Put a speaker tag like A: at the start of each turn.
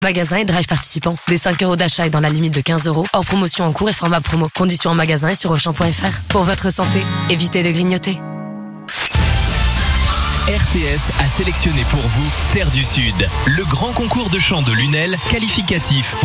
A: Magasin et drive participants. Des 5 € d'achat et dans la limite de 15 €. Hors promotion en cours et format promo. Conditions en magasin et sur Auchan.fr. Pour votre santé, évitez de grignoter.
B: RTS a sélectionné pour vous Terre du Sud, le grand concours de chant de Lunel qualificatif